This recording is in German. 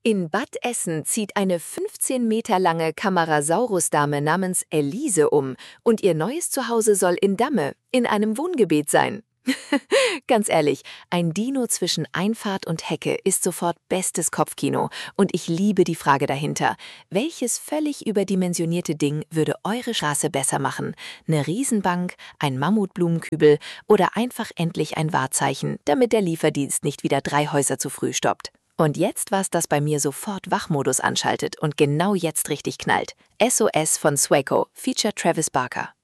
In Bad Essen zieht eine 15 Meter lange Camarasaurus-Dame namens Elise um und ihr neues Zuhause soll in Damme, in einem Wohngebiet sein. Ganz ehrlich, ein Dino zwischen Einfahrt und Hecke ist sofort bestes Kopfkino und ich liebe die Frage dahinter. Welches völlig überdimensionierte Ding würde eure Straße besser machen? Eine Riesenbank, ein Mammutblumenkübel oder einfach endlich ein Wahrzeichen, damit der Lieferdienst nicht wieder 3 Häuser zu früh stoppt? Und jetzt war's, das bei mir sofort Wachmodus anschaltet und genau jetzt richtig knallt. SOS von Swaco, Feature Travis Barker.